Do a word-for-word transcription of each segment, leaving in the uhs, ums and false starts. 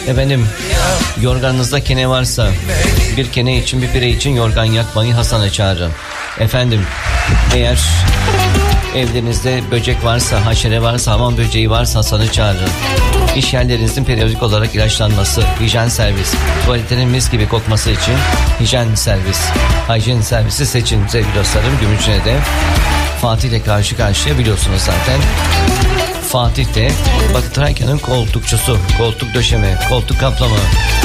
Efendim, yorganınızda kene varsa bir kene için, bir pire için yorgan yakmayı Hasan'a çağırın. Efendim, eğer evlerinizde böcek varsa, haşere varsa, hamam böceği varsa Hasan'ı çağırın. İş yerlerinizin periyodik olarak ilaçlanması, hijyen servis, tuvaletlerin mis gibi kokması için hijyen servis, hijyen servisi seçin sevgili dostlarım. Gümüşhane'de Fatih ile karşı karşıya, biliyorsunuz zaten. Fatih de Batı Trakya'nın koltukçusu, koltuk döşeme, koltuk kaplama.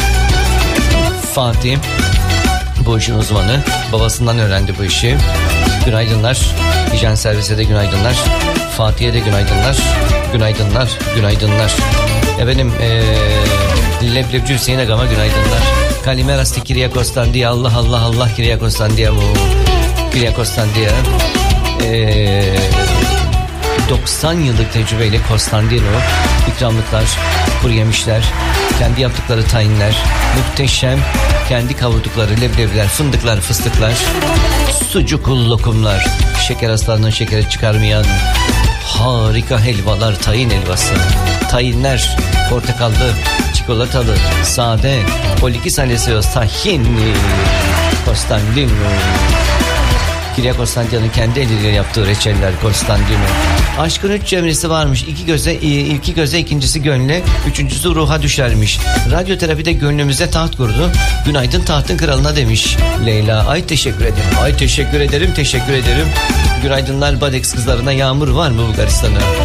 Fatih bu işin uzmanı, babasından öğrendi bu işi. Günaydınlar, hijyen servise de günaydınlar, Fatih'e de günaydınlar, günaydınlar, günaydınlar. Efendim ee, Leblebci Hüseyin Agam'a günaydınlar. Kalimerasti Kiryakos'tan diye, Allah Allah Allah Kiryakos'tan diye bu Kiryakos'tan diye ee, doksan yıllık tecrübeyle Konstantino ikramlıklar, kuru yemişler, kendi yaptıkları tayinler, muhteşem kendi kavurdukları leblebiler, fındıklar, fıstıklar, sucuklu lokumlar, şeker hastalarının şekeri çıkarmayan harika helvalar, tayin helvası, tayinler, portakallı, çikolatalı, sade, Polikis Alesios, tahinli, Konstantino. Kirya Konstantino'nun kendi eliyle yaptığı reçeller Konstantino. Aşkın üç cemresi varmış. İki göze, ilki göze, ikincisi gönle, üçüncüsü ruha düşermiş. Radyoterapide gönlümüze taht kurdu. Günaydın tahtın kralına demiş Leyla. Ay teşekkür ederim. Ay teşekkür ederim, teşekkür ederim. Günaydınlar Badex kızlarına. Yağmur var mı Bulgaristan'a?